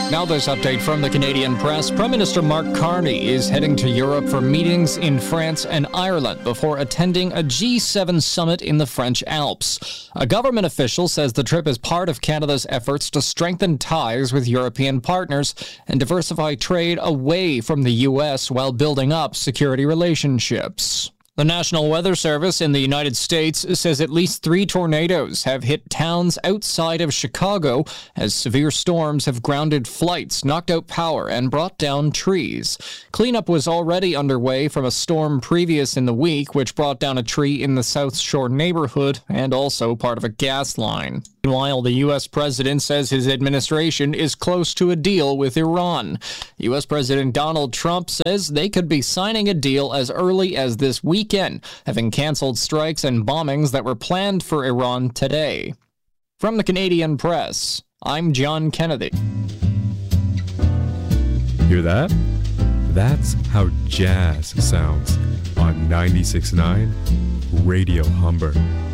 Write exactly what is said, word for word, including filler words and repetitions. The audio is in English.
Now this update from the Canadian press. Prime Minister Mark Carney is heading to Europe for meetings in France and Ireland before attending a G seven summit in the French Alps. A government official says the trip is part of Canada's efforts to strengthen ties with European partners and diversify trade away from the U S while building up security relationships. The National Weather Service in the United States says at least three tornadoes have hit towns outside of Chicago as severe storms have grounded flights, knocked out power, and brought down trees. Cleanup was already underway from a storm previous in the week, which brought down a tree in the South Shore neighborhood and also part of a gas line. Meanwhile, the U S president says his administration is close to a deal with Iran. U S President Donald Trump says they could be signing a deal as early as this weekend, having canceled strikes and bombings that were planned for Iran today. From the Canadian press, I'm John Kennedy. Hear that? That's how jazz sounds on ninety-six point nine Radio Humber.